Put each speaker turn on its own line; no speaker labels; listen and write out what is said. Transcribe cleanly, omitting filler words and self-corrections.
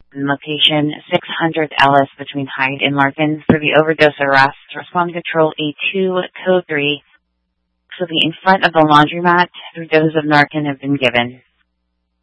location 600 Ellis between Hyde and Larkin for the overdose arrest. Respond Control A2, Code 3. So be in front of the laundromat. 3 doses of Narcan have been given.